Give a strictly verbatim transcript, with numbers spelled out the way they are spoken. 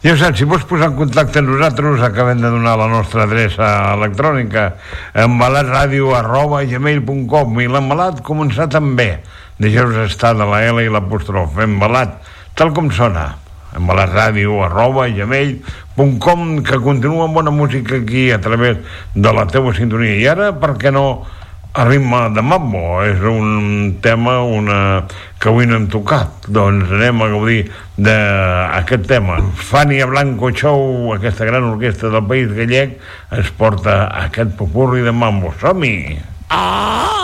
Ja saps, si vols posar en contacte amb nosaltres, acabem de donar la nostra adreça electrònica, embalatradio arroba gmail punt com, i l'embalat començar també. Deixeu-vos estar de la L i l'apòstrof, embalat, tal com sona, embalatradio arroba gmail punt com, que continua amb bona música aquí a través de la teua sintonia. I ara, per què no, a ritme de mambo? És un tema una... que avui no hem tocat, doncs anem a gaudir d'aquest tema. Fania Blanco Show, aquesta gran orquestra del País Gallec, es porta aquest popurri de mambo. Som-hi! Ah!